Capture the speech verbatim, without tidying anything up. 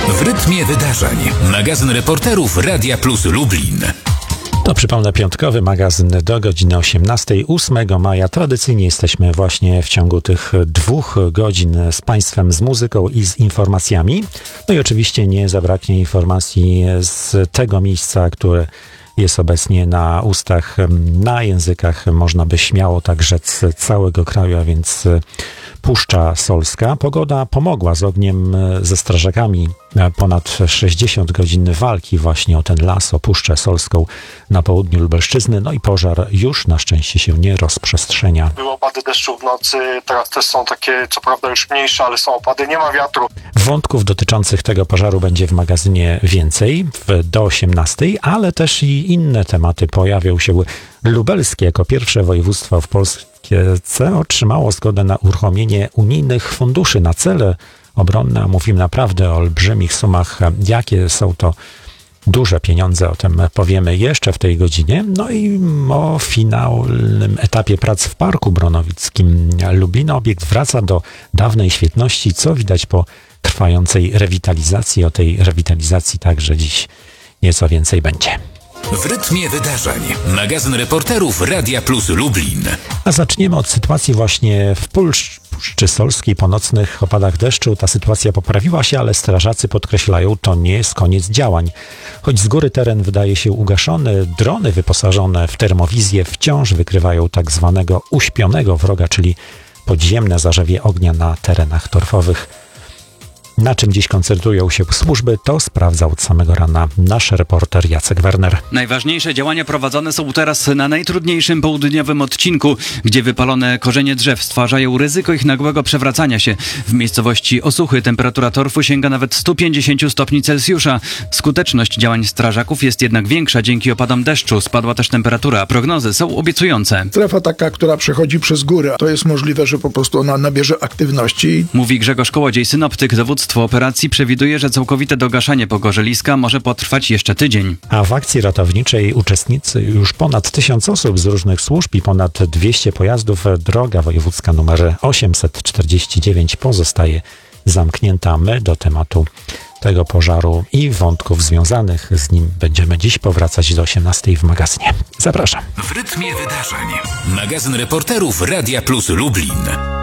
W rytmie wydarzeń. Magazyn reporterów Radia Plus Lublin. To przypomnę piątkowy magazyn do godziny osiemnastej, ósmego maja. Tradycyjnie jesteśmy właśnie w ciągu tych dwóch godzin z Państwem, z muzyką i z informacjami. No i oczywiście nie zabraknie informacji z tego miejsca, które jest obecnie na ustach, na językach, można by śmiało tak rzec, całego kraju, a więc Puszcza Solska. Pogoda pomogła z ogniem, ze strażakami. Ponad sześćdziesiąt godzin walki właśnie o ten las, o Puszczę Solską na południu Lubelszczyzny. No i pożar już na szczęście się nie rozprzestrzenia. Były opady deszczu w nocy, teraz też są takie, co prawda już mniejsze, ale są opady, nie ma wiatru. Wątków dotyczących tego pożaru będzie w magazynie więcej w, do osiemnastej, ale też i inne tematy pojawią się. Lubelskie jako pierwsze województwo w Polsce otrzymało zgodę na uruchomienie unijnych funduszy na cele obronne. Mówimy naprawdę o olbrzymich sumach. Jakie są to duże pieniądze, o tym powiemy jeszcze w tej godzinie. No i o finalnym etapie prac w Parku Bronowickim Lublina. Obiekt wraca do dawnej świetności, co widać po trwającej rewitalizacji. O tej rewitalizacji także dziś nieco więcej będzie. W rytmie wydarzeń. Magazyn reporterów Radia Plus Lublin. A zaczniemy od sytuacji właśnie w Puszczy Solskiej. Po nocnych opadach deszczu ta sytuacja poprawiła się, ale strażacy podkreślają, to nie jest koniec działań. Choć z góry teren wydaje się ugaszony, drony wyposażone w termowizję wciąż wykrywają tak zwanego uśpionego wroga, czyli podziemne zarzewie ognia na terenach torfowych. Na czym dziś koncentrują się służby, to sprawdzał od samego rana nasz reporter Jacek Werner. Najważniejsze działania prowadzone są teraz na najtrudniejszym południowym odcinku, gdzie wypalone korzenie drzew stwarzają ryzyko ich nagłego przewracania się. W miejscowości Osuchy temperatura torfu sięga nawet stu pięćdziesięciu stopni Celsjusza. Skuteczność działań strażaków jest jednak większa dzięki opadom deszczu. Spadła też temperatura. Prognozy są obiecujące. Strefa taka, która przechodzi przez górę, to jest możliwe, że po prostu ona nabierze aktywności. Mówi Grzegorz Kołodziej, synoptyk. Dowództwo operacji przewiduje, że całkowite dogaszanie pogorzeliska może potrwać jeszcze tydzień. A w akcji ratowniczej uczestnicy już ponad tysiąc osób z różnych służb i ponad dwieście pojazdów. Droga wojewódzka nr osiemset czterdzieści dziewięć pozostaje zamknięta. My do tematu tego pożaru i wątków związanych z nim będziemy dziś powracać do osiemnastej w magazynie. Zapraszam. W rytmie wydarzeń. Magazyn reporterów Radia Plus Lublin.